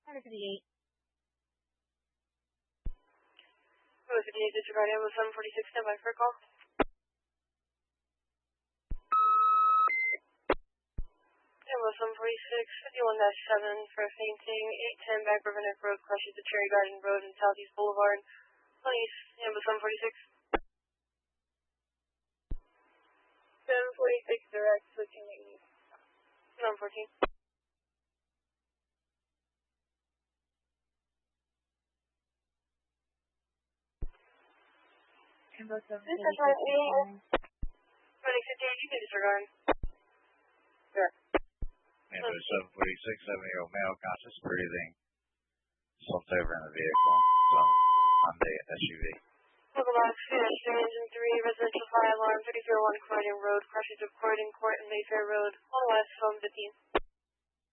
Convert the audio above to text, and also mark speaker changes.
Speaker 1: 158.
Speaker 2: 58, disregard Ambo 746, stand by for a call. Ambo 746, 51-7 for fainting, 810 back River Neck Road, crushes the Cherry Garden Road and Southeast Boulevard. Police, Ambo 746.
Speaker 3: 746 direct, switching to east.
Speaker 2: 914.
Speaker 1: Ambo 746.
Speaker 2: Running 58, you can disregard.
Speaker 3: Sure.
Speaker 4: Ambo 746, 70 male, conscious breathing, slumped over in the vehicle, so Hyundai SUV.
Speaker 2: Local box, engine 3, residential fire alarm, 301 Corridor Road, crushes of Corridor Court and Mayfair Road, on west from 15.